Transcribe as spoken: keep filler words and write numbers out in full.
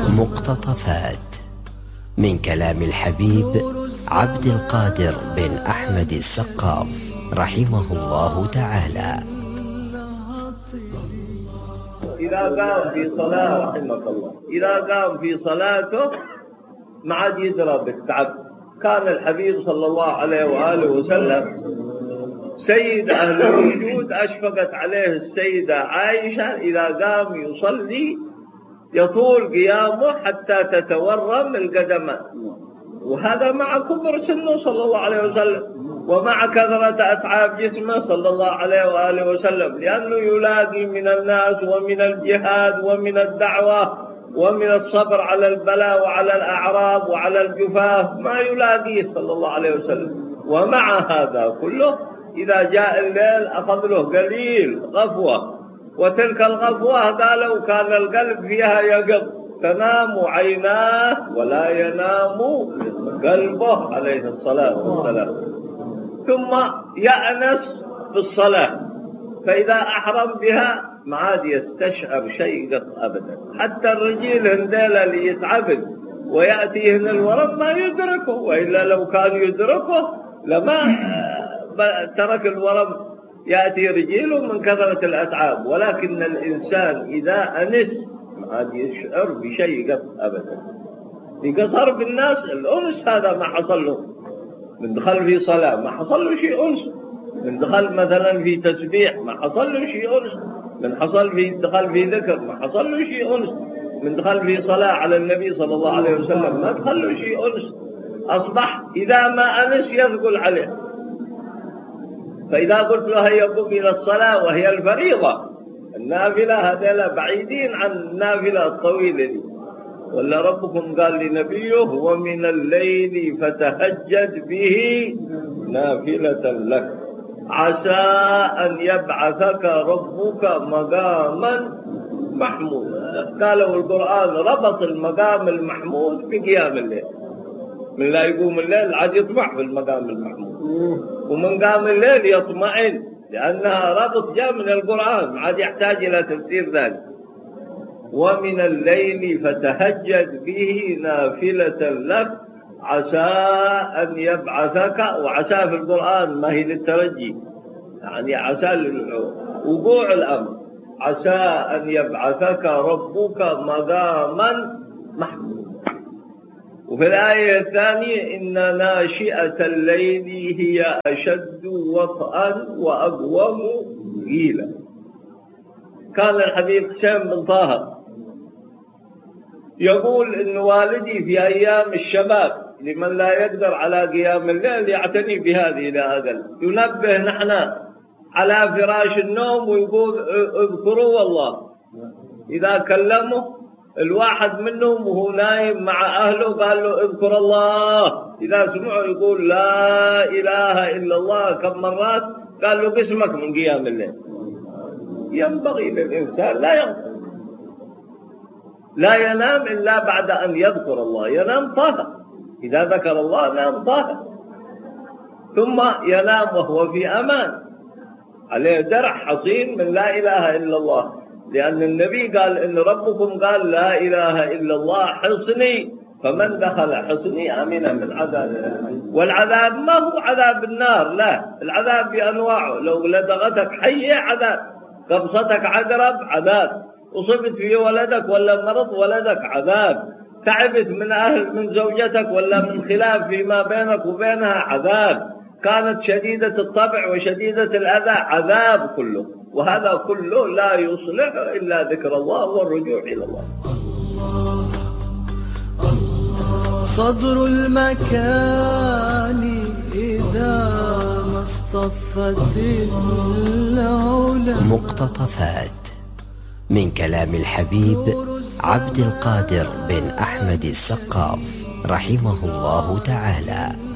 مقتطفات من كلام الحبيب عبد القادر بن أحمد السقاف رحمه الله تعالى. إذا قام في صلاة رحمك الله إذا قام في صلاته ما عاد يدرى بالتعب. كان الحبيب صلى الله عليه وآله وسلم سيد أهل الوجود أشفقت عليه السيدة عائشة إذا قام يصلي يطول قيامه حتى تتورم القدمات، وهذا مع كبر سنه صلى الله عليه وسلم ومع كثرة أتعاب جسمه صلى الله عليه وآله وسلم، لأنه يلاقي من الناس ومن الجهاد ومن الدعوة ومن الصبر على البلاء وعلى الأعراض وعلى الجفاف ما يلاقيه صلى الله عليه وسلم. ومع هذا كله إذا جاء الليل أخذ له قليل غفوة، وتلك الغفوة قالوا كان القلب فيها يقظ تنام عيناه ولا ينام قلبه عليه الصلاة والسلام، ثم يأنس بالصلاة، فإذا أحرم بها ما عاد يستشعر شيء قط أبدا. حتى الرجيل هنديلة اللي يتعبد ويأتيهن الورم ما يدركه، وإلا لو كان يدركه لما ترك الورم يأتي رجيله من كثرة الأتعاب. ولكن الإنسان إذا أنس ما عاد يشعر بشيء قط أبدا. يقصر بالناس الأنس هذا ما حصل له، من دخل في صلاة ما حصل له شيء أنس، من دخل مثلا في تسبيح ما حصل له شيء أنس، من حصل في دخل في ذكر ما حصل له شيء أنس، من دخل في صلاة على النبي صلى الله عليه وسلم ما دخل له شيء أنس. أصبح إذا ما أنس يثقل عليه. فإذا قلت له هيا قم إلى الصلاة وهي الفريضة النافلة هذا بعيدين عن النافلة الطويلة دي، ولا ربكم قال لنبيه ومن الليل فتهجد به نافلة لك عسى أن يبعثك ربك مقاما محمودا. قالوا القرآن ربط المقام المحمود بقيام الليل، من لا يقوم الليل عاد يطمع في المقام المحمود، ومن قام الليل يطمئن، لأنها ربط جاء من القرآن عاد يحتاج إلى تفسير ذلك. ومن الليل فتهجد به نافلة لك عسى أن يبعثك، وعسى في القرآن ما هي للترجي، يعني عسى وقوع الأمر، عسى أن يبعثك ربك مقاما محمودا. وفي الآية الثانية إن ناشئة الليل هي أشد وطئا وأقوم قيلا. كان الحبيب حسين بن طه يقول إن والدي في أيام الشباب لمن لا يقدر على قيام الليل يعتني بهذه لا أقل، ينبه نحن على فراش النوم ويقول اذكروا الله. إذا كلمه الواحد منهم وهو نايم مع أهله قال له اذكر الله، إذا سمعوا يقول لا إله إلا الله كم مرات قال له قسمك من قيام الليل. ينبغي للإنسان لا ينام لا ينام إلا بعد أن يذكر الله، ينام طه، إذا ذكر الله نام طه، ثم ينام وهو في أمان عليه درع حصين من لا إله إلا الله، لأن النبي قال إن ربكم قال لا إله إلا الله حصني، فمن دخل حصني آمن من عذاب. والعذاب ما هو عذاب النار، لا، العذاب بأنواعه، لو لدغتك حية عذاب، قبصتك عقرب عذاب، أصبت في ولدك ولا مرض ولدك عذاب، تعبت من أهل من زوجتك ولا من خلاف فيما بينك وبينها عذاب، كانت شديدة الطبع وشديدة الأذى عذاب كله. وهذا كله لا يصلح إلا ذكر الله والرجوع إلى الله. صدر المكان إذا ما اصطفت العلا. مقتطفات من كلام الحبيب عبد القادر بن أحمد السقاف رحمه الله تعالى.